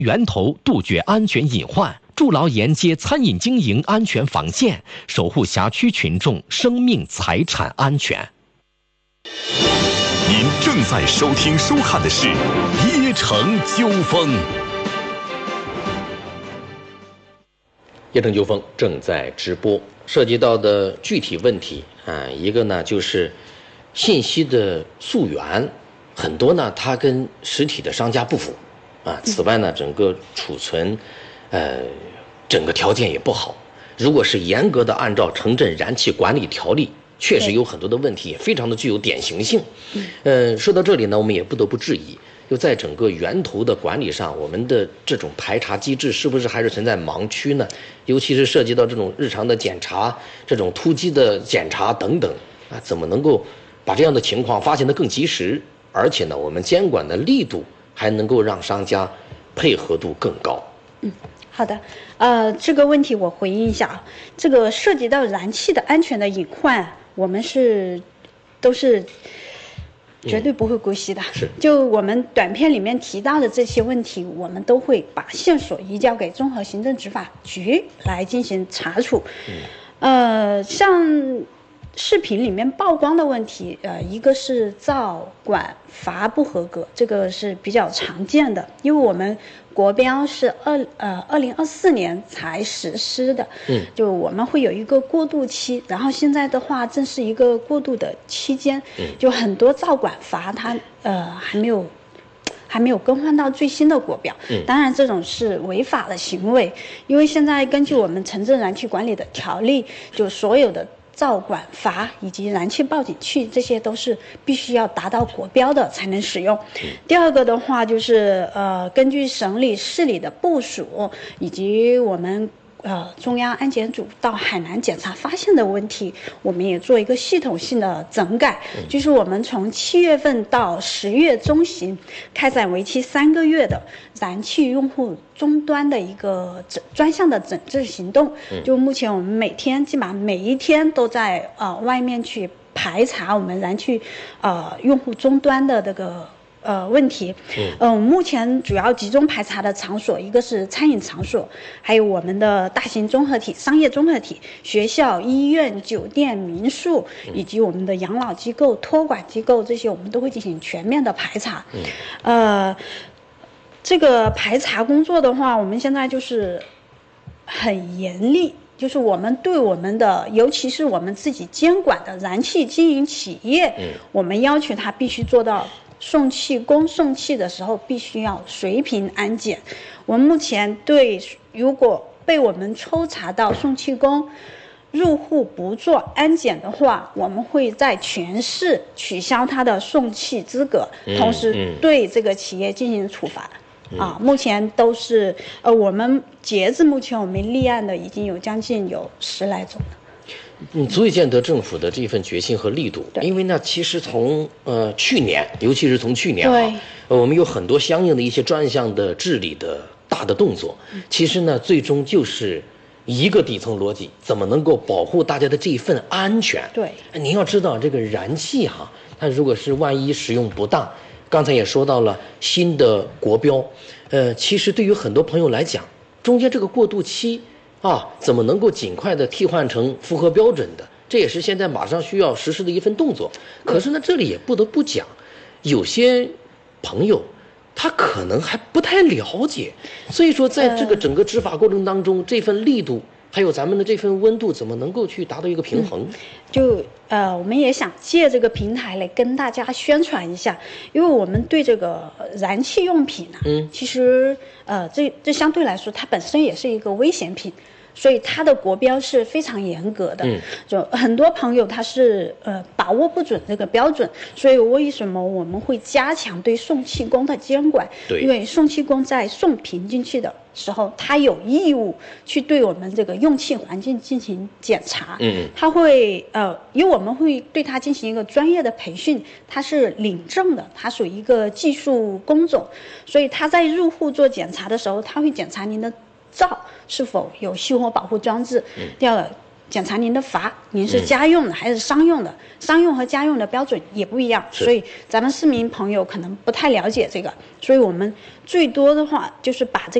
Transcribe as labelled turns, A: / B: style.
A: 源头杜绝安全隐患，筑牢沿街餐饮经营安全防线，守护辖区群众生命财产安全。
B: 您正在收听收看的是《邺城纠纷》。
C: 邺城纠纷正在直播，涉及到的具体问题一个呢就是信息的溯源，很多呢它跟实体的商家不符此外呢整个储存整个条件也不好。如果是严格的按照城镇燃气管理条例，确实有很多的问题，非常的具有典型性。说到这里呢，我们也不得不质疑，就在整个源头的管理上，我们的这种排查机制是不是还是存在盲区呢？尤其是涉及到这种日常的检查、这种突击的检查等等怎么能够把这样的情况发现得更及时？而且呢，我们监管的力度还能够让商家配合度更高。
D: 好的，这个问题我回应一下这个涉及到燃气的安全的隐患，我们都是绝对不会姑息的。就我们短片里面提到的这些问题，我们都会把线索移交给综合行政执法局来进行查处。像视频里面曝光的问题，一个是造管阀不合格，这个是比较常见的，因为我们国标是2024年才实施的，就我们会有一个过渡期，然后现在的话正是一个过渡的期间，就很多造管阀它还没有更换到最新的国标，当然这种是违法的行为，因为现在根据我们城镇燃气管理的条例，就所有的造管阀以及燃气报警器，这些都是必须要达到国标的才能使用。第二个的话就是根据省里市里的部署以及我们中央安检组到海南检查发现的问题，我们也做一个系统性的整改，就是我们从7月份到10月中旬开展为期3个月的燃气用户终端的一个专项的整治行动。就目前我们基本上每一天都在外面去排查我们燃气用户终端的这个问题。目前主要集中排查的场所，一个是餐饮场所，还有我们的大型综合体、商业综合体、学校、医院、酒店、民宿，以及我们的养老机构、托管机构，这些我们都会进行全面的排查。这个排查工作的话，我们现在就是很严厉，就是我们对我们的，尤其是我们自己监管的燃气经营企业，我们要求他必须做到送气工送气的时候必须要随频安检。我们目前如果被我们抽查到送气工入户不做安检的话，我们会在全市取消他的送气资格，同时对这个企业进行处罚。目前都是我们截至目前我们立案的已经有将近10来种了。
C: 足以见得政府的这份决心和力度。因为呢，其实从去年，尤其是从去年我们有很多相应的一些专项的治理的大的动作，其实呢，最终就是一个底层逻辑，怎么能够保护大家的这一份安全？您要知道，这个燃气它如果是万一使用不当，刚才也说到了新的国标，其实对于很多朋友来讲，中间这个过渡期怎么能够尽快的替换成符合标准的？这也是现在马上需要实施的一份动作。可是呢，这里也不得不讲，有些朋友他可能还不太了解，所以说在这个整个执法过程当中，这份力度还有咱们的这份温度，怎么能够去达到一个平衡？
D: 我们也想借这个平台来跟大家宣传一下，因为我们对这个燃气用品其实这相对来说它本身也是一个危险品，所以它的国标是非常严格的。就很多朋友他是把握不准这个标准，所以为什么我们会加强对送气工的监管？因为送气工在送瓶进去的时候，他有义务去对我们这个用气环境进行检查。他会因为我们会对他进行一个专业的培训，他是领证的，他属于一个技术工种，所以他在入户做检查的时候，他会检查您的灶是否有熄火保护装置。第二个， 检查您的阀，您是家用的还是商用的？商用和家用的标准也不一样，所以咱们市民朋友可能不太了解这个，所以我们最多的话就是把这